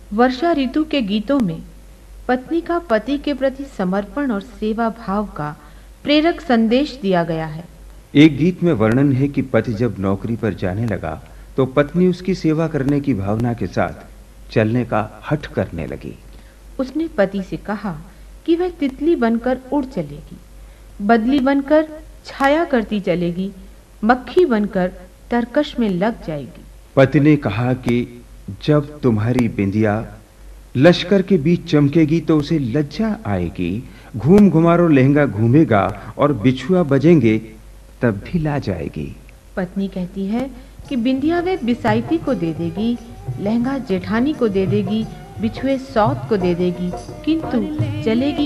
वर्षा ऋतु के गीतों में पत्नी का पति के प्रति समर्पण और सेवा भाव का प्रेरक संदेश दिया गया है। एक गीत में वर्णन है कि पति जब नौकरी पर जाने लगा तो पत्नी उसकी सेवा करने की भावना के साथ चलने का हठ करने लगी। उसने पति से कहा कि वह तितली बनकर उड़ चलेगी, बदली बनकर छाया करती चलेगी, मक्खी बनकर तरकश में लग जाएगी। पति ने कहा कि जब तुम्हारी बिंदिया लश्कर के बीच चमकेगी तो उसे लज्जा आएगी, घूम घुमारो लहंगा घूमेगा और बिछुआ बजेंगे तब भी ला जाएगी। पत्नी कहती है कि बिंदिया वे बिसाईती को दे देगी, लहंगा जेठानी को दे देगी, बिछुए सौत को दे देगी, किंतु चलेगी